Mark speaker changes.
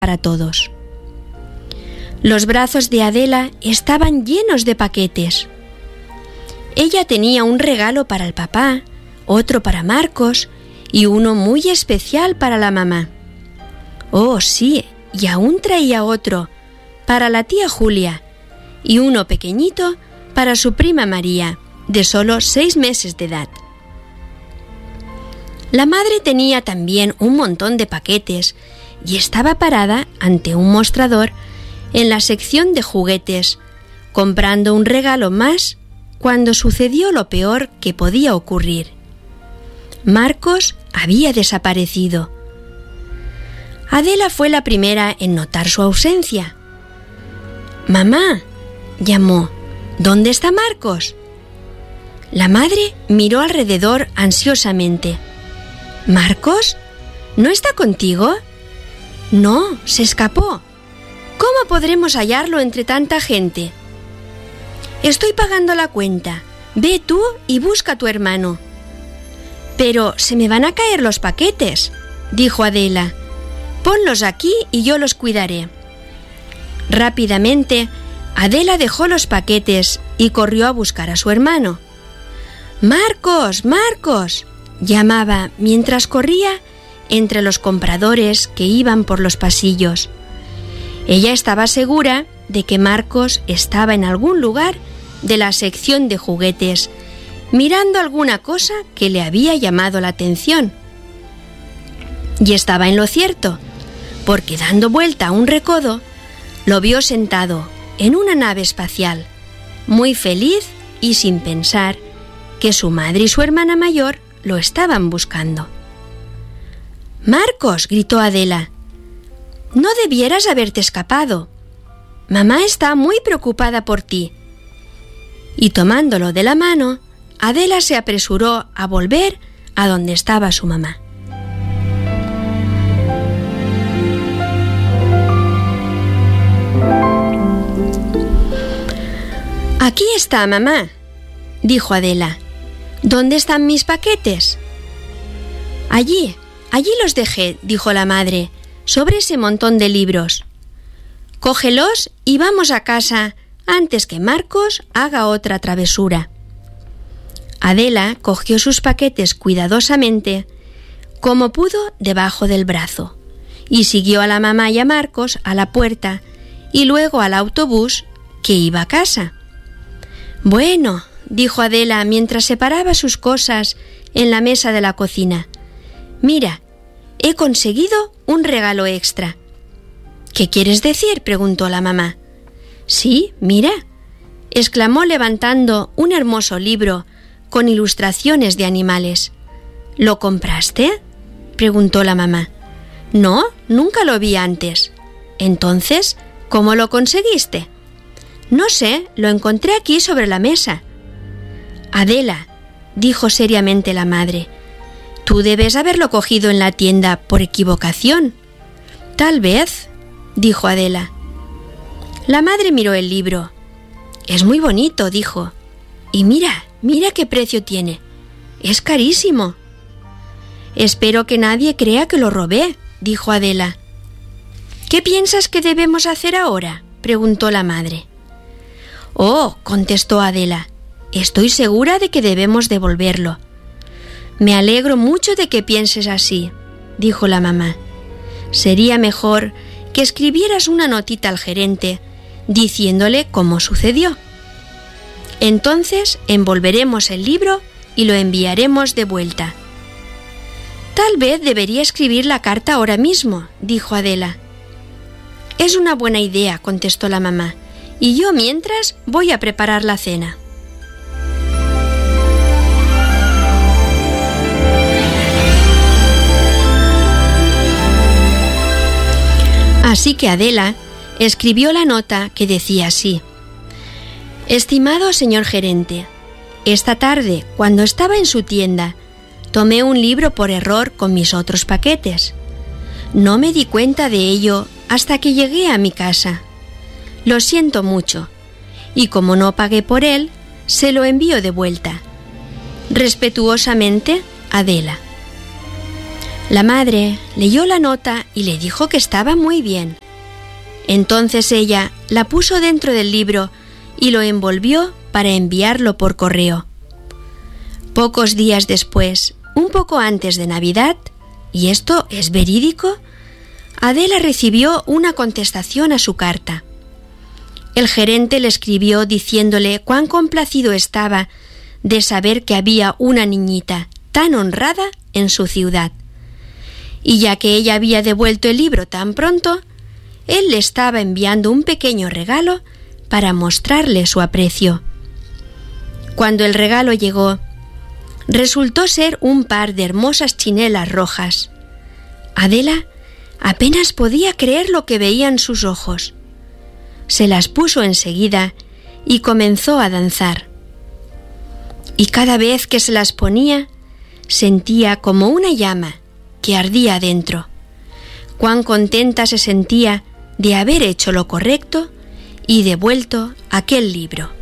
Speaker 1: para todos. Los brazos de Adela estaban llenos de paquetes. Ella tenía un regalo para el papá, otro para Marcos y uno muy especial para la mamá. Oh, sí, y aún traía otro para la tía Julia y uno pequeñito para su prima María, de solo 6 meses de edad. La madre tenía también un montón de paquetes y estaba parada ante un mostrador en la sección de juguetes, comprando un regalo más cuando sucedió lo peor que podía ocurrir. Marcos había desaparecido. Adela fue la primera en notar su ausencia. «Mamá», llamó, «¿dónde está Marcos?». La madre miró alrededor ansiosamente. «¿Marcos? ¿No está contigo?». «No, se escapó. ¿Cómo podremos hallarlo entre tanta gente?». «Estoy pagando la cuenta. Ve tú y busca a tu hermano». «Pero se me van a caer los paquetes», dijo Adela. «Ponlos aquí y yo los cuidaré». Rápidamente, Adela dejó los paquetes y corrió a buscar a su hermano. «¡Marcos! ¡Marcos!», llamaba mientras corría entre los compradores que iban por los pasillos. Ella estaba segura de que Marcos estaba en algún lugar de la sección de juguetes, mirando alguna cosa que le había llamado la atención. Y estaba en lo cierto, porque dando vuelta a un recodo, lo vio sentado en una nave espacial, muy feliz y sin pensar que su madre y su hermana mayor lo estaban buscando. «¡Marcos!», gritó Adela. «No debieras haberte escapado. Mamá está muy preocupada por ti». Y tomándolo de la mano, Adela se apresuró a volver a donde estaba su mamá. «Aquí está, mamá», dijo Adela. «¿Dónde están mis paquetes?». Allí los dejé», dijo la madre, «sobre ese montón de libros. Cógelos y vamos a casa antes que Marcos haga otra travesura». Adela cogió sus paquetes cuidadosamente, como pudo, debajo del brazo, y siguió a la mamá y a Marcos a la puerta y luego al autobús que iba a casa. «Bueno», dijo Adela mientras separaba sus cosas en la mesa de la cocina, «mira, he conseguido un regalo extra». «¿Qué quieres decir?», preguntó la mamá. «Sí, mira», exclamó levantando un hermoso libro con ilustraciones de animales. «¿Lo compraste?», preguntó la mamá. «No, nunca lo vi antes». «Entonces, ¿cómo lo conseguiste?». «No sé, lo encontré aquí sobre la mesa». «Adela», dijo seriamente la madre, «tú debes haberlo cogido en la tienda por equivocación». «Tal vez», dijo Adela. La madre miró el libro. «Es muy bonito», dijo. «Y mira qué precio tiene. Es carísimo». «Espero que nadie crea que lo robé», dijo Adela. «¿Qué piensas que debemos hacer ahora?», preguntó la madre. «Oh», contestó Adela, «estoy segura de que debemos devolverlo». «Me alegro mucho de que pienses así», dijo la mamá. «Sería mejor que escribieras una notita al gerente diciéndole cómo sucedió. Entonces envolveremos el libro y lo enviaremos de vuelta». «Tal vez debería escribir la carta ahora mismo», dijo Adela. «Es una buena idea», contestó la mamá, «y yo mientras voy a preparar la cena». Así que Adela escribió la nota que decía así: «Estimado señor gerente, esta tarde, cuando estaba en su tienda, tomé un libro por error con mis otros paquetes. No me di cuenta de ello hasta que llegué a mi casa. Lo siento mucho, y como no pagué por él, se lo envío de vuelta. Respetuosamente, Adela». La madre leyó la nota y le dijo que estaba muy bien. Entonces ella la puso dentro del libro y lo envolvió para enviarlo por correo. Pocos días después, un poco antes de Navidad, y esto es verídico, Adela recibió una contestación a su carta. El gerente le escribió diciéndole cuán complacido estaba de saber que había una niñita tan honrada en su ciudad. Y ya que ella había devuelto el libro tan pronto, él le estaba enviando un pequeño regalo para mostrarle su aprecio. Cuando el regalo llegó, resultó ser un par de hermosas chinelas rojas. Adela apenas podía creer lo que veían sus ojos. Se las puso enseguida y comenzó a danzar. Y cada vez que se las ponía, sentía como una llama que ardía adentro. Cuán contenta se sentía de haber hecho lo correcto y devuelto aquel libro.